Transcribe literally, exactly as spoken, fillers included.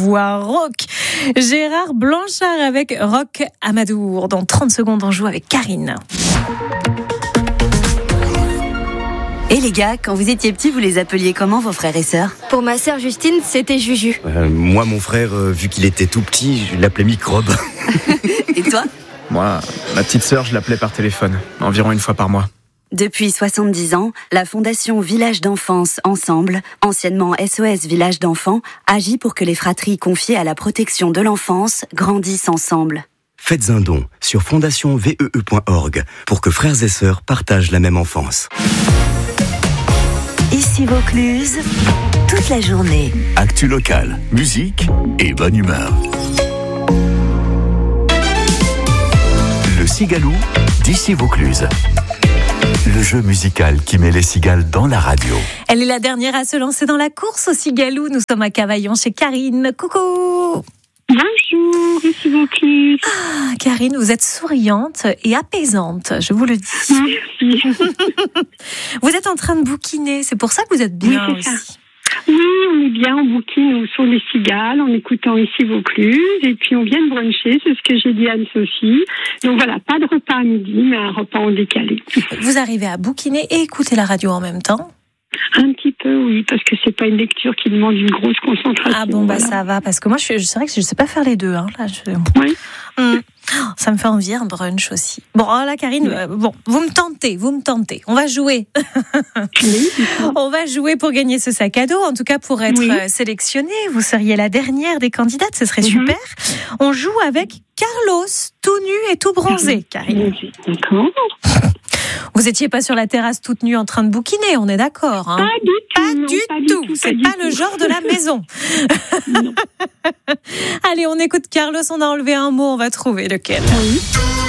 voix rock. Gérard Blanchard avec Rock Amadour. Dans trente secondes, on joue avec Karine. Et les gars, quand vous étiez petits, vous les appeliez comment, vos frères et sœurs ? Pour ma sœur Justine, c'était Juju. Euh, moi, mon frère, euh, vu qu'il était tout petit, je l'appelais Microbe. Et toi ? Moi, ma petite sœur, je l'appelais par téléphone, environ une fois par mois. Depuis soixante-dix ans, la Fondation Village d'Enfance Ensemble, anciennement S O S Village d'Enfants, agit pour que les fratries confiées à la protection de l'enfance grandissent ensemble. Faites un don sur fondation vee point org pour que frères et sœurs partagent la même enfance. Ici Vaucluse, toute la journée. Actu locale, musique et bonne humeur. Le Cigalou d'ici Vaucluse. Le jeu musical qui met les cigales dans la radio. Elle est la dernière à se lancer dans la course au Cigalou. Nous sommes à Cavaillon chez Karine. Coucou! Bonjour, ici Vaucluse. Ah, Karine, vous êtes souriante et apaisante, je vous le dis. Merci. Vous êtes en train de bouquiner, c'est pour ça que vous êtes bien oui, c'est aussi. Ça. Oui, on est bien, on bouquine sur les cigales en écoutant ici Vaucluse et puis on vient de bruncher, c'est ce que j'ai dit à Anne-Sophie. Donc voilà, pas de repas à midi, mais un repas en décalé. Vous arrivez à bouquiner et écouter la radio en même temps ? Un petit peu, oui, parce que c'est pas une lecture qui demande une grosse concentration. Ah bon, bah voilà. ça va, parce que moi, je, c'est vrai que je sais pas faire les deux. Hein, là, je... Oui. Hum. Ça me fait envie, un brunch aussi. Bon, oh là, Karine, oui. euh, bon, vous me tentez, vous me tentez. On va jouer. Oui, on va jouer pour gagner ce sac à dos, en tout cas pour être oui. sélectionnée. Vous seriez la dernière des candidates, ce serait mm-hmm. super. On joue avec Carlos, tout nu et tout bronzé, Karine. D'accord. Vous étiez pas sur la terrasse toute nue en train de bouquiner, on est d'accord, hein ? Pas du tout. Pas, non, du, pas du tout. tout. C'est pas, pas pas le tout. genre de la maison. Non. Allez, on écoute Carlos, on a enlevé un mot, on va trouver lequel. Oui.